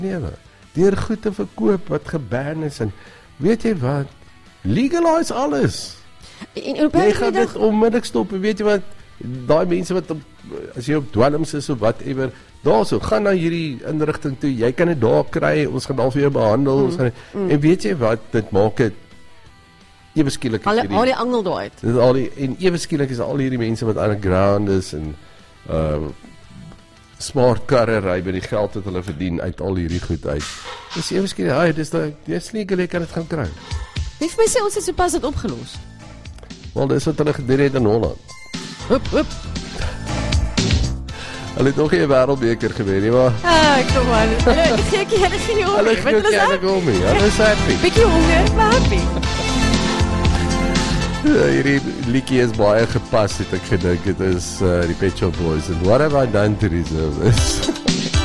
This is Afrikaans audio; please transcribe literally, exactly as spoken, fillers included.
lewe. Deur goed te verkoop wat geban is en weet jy wat? Legalize alles. En, en Jy gaan dit onmiddellik stop, weet jy wat? Daai mense wat op, as jy op dwelms is of whatever, daarso, gaan na hierdie inrigting toe, jy kan dit daar kry, ons gaan daar vir jou behandel, mm, ons gaan, mm. en weet jy wat, dit maak het, ewe skielik al, al die angel daar uit. Dit al die, en ewe skielik is al hierdie mense wat underground is, en uh, smart karre ry by die geld wat hulle verdien uit al hierdie goed uit. Dis ewe skielik, hey, dis dis legal, jy kan dit gaan kry. Wie vir my sê, ons het sopas dit opgelos. Wel, dis wat hulle gedoen het in Holland. Hup, hup. Hulle het nog nie 'n wêreldbeker gewen nie, maar Ah, kom aan. Hulle gee ek hulle geen honger. hulle gee ook nie hulle gom nie. Hulle is happy. Bietjie honger, maar happy. Ja, hierdie liedjie is baie gepas, het ek gedink. Dit is uh, die Pet Shop Boys. And what have I done to deserve this?